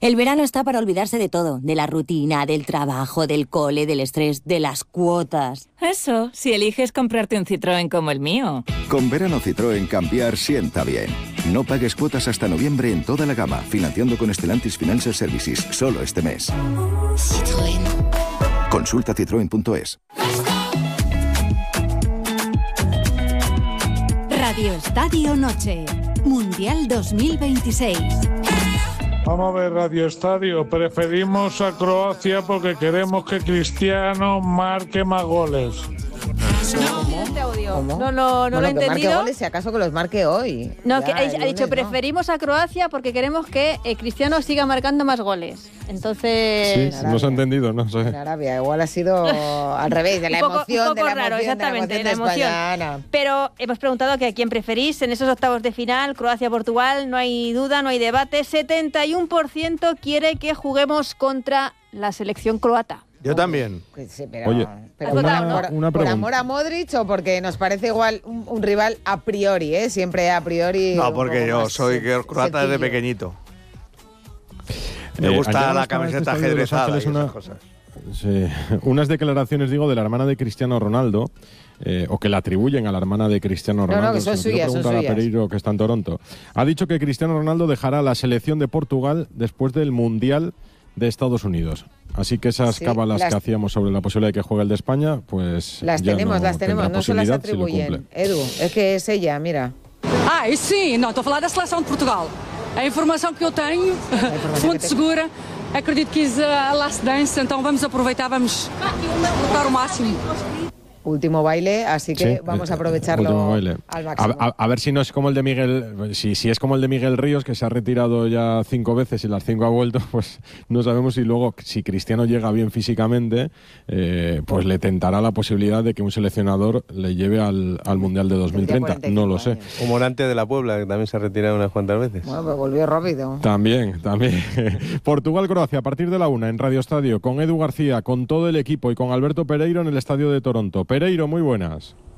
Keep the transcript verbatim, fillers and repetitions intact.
El verano está para olvidarse de todo, de la rutina, del trabajo, del cole, del estrés, de las cuotas. Eso, si eliges comprarte un Citroën como el mío. Con verano Citroën cambiar sienta bien. No pagues cuotas hasta noviembre en toda la gama, financiando con Stellantis Financial Services, solo este mes. Citroën. Consulta citroen punto es. Radio Estadio Noche, Mundial dos mil veintiséis. Vamos a ver, Radio Estadio. Preferimos a Croacia porque queremos que Cristiano marque más goles. ¿Cómo? No, no, no bueno, lo he que entendido. Marque goles, si acaso que los marque hoy. No, Ya, que ha, el ha lunes, dicho ¿no? preferimos a Croacia porque queremos que eh, Cristiano siga marcando más goles. Entonces... Sí, no se ha entendido, no sé. En Arabia, igual ha sido al revés, de la un poco, emoción, un poco de la raro, emoción, exactamente, de la emoción, de España, Ana. Pero hemos preguntado que a quién preferís en esos octavos de final, Croacia-Portugal, no hay duda, no hay debate. setenta y uno por ciento quiere que juguemos contra la selección croata. Yo también. Sí, pero, Oye, pero una, por, una por pregunta. amor a Modric o porque nos parece igual un, un rival a priori, ¿eh? Siempre a priori. No, un porque poco yo más soy sen- croata desde sencillo. pequeñito. Me Eh, gusta ayer la estaba en camiseta este estadio de Los ajedrezada y Ángeles esas una- cosas. Sí, unas declaraciones, digo, de la hermana de Cristiano Ronaldo, eh, o que la atribuyen a la hermana de Cristiano No, no, Ronaldo. que son Se lo quiero suyas, son preguntar a suyas. Pereiro, que está en Toronto. Ha dicho que Cristiano Ronaldo dejará la selección de Portugal después del Mundial de Estados Unidos. Así que esas Sí, cábalas las- que hacíamos sobre la posibilidad de que juegue el de España, pues Las ya tenemos, no las tenemos, tendrá no se las posibilidad si lo cumple. atribuyen. Edu, es que es ella, mira. Ah, isso sim, não, estou a falar da seleção de Portugal. A informação que eu tenho, fonte segura, acredito que quis a last dance, então vamos aproveitar, vamos dar o máximo. Último baile, así que Sí, vamos a eh, aprovecharlo último baile. al A, máximo. a- a ver si no es como el de Miguel, si, si es como el de Miguel Ríos, que se ha retirado ya cinco veces y las cinco ha vuelto, pues no sabemos si luego, si Cristiano llega bien físicamente, eh, pues le tentará la posibilidad de que un seleccionador le lleve al, al Mundial de dos mil treinta. No lo sé. Como Morante de la Puebla, que también se ha retirado unas cuantas veces. Bueno, pues volvió rápido. También, también. Portugal-Croacia a partir de la una en Radio Estadio, con Edu García, con todo el equipo y con Alberto Pereiro en el Estadio de Toronto. Pereiro, muy buenas.